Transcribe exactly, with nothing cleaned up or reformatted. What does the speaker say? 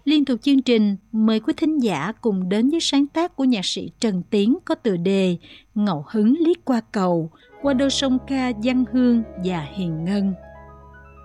Liên tục chương trình, mời quý thính giả cùng đến với sáng tác của nhạc sĩ Trần Tiến có tựa đề Ngẫu hứng liếc qua cầu, qua đôi sông ca Văn Hương và Hiền Ngân.